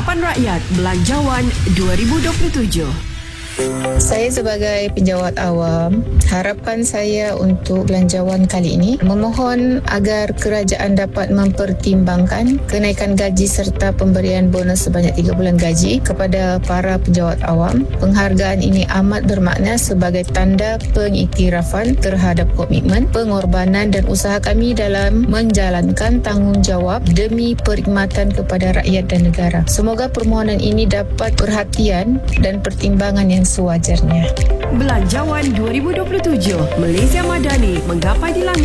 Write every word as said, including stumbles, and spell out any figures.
Harapan Rakyat Belanjawan dua ribu dua puluh tujuh. Saya sebagai penjawat awam, harapan saya untuk belanjawan kali ini memohon agar kerajaan dapat mempertimbangkan kenaikan gaji serta pemberian bonus sebanyak tiga bulan gaji kepada para penjawat awam. Penghargaan ini amat bermakna sebagai tanda pengiktirafan terhadap komitmen, pengorbanan dan usaha kami dalam menjalankan tanggungjawab demi perkhidmatan kepada rakyat dan negara. Semoga permohonan ini dapat perhatian dan pertimbangan yang sewajarnya. Belanjawan dua ribu dua puluh tujuh, Malaysia Madani menggapai di langit.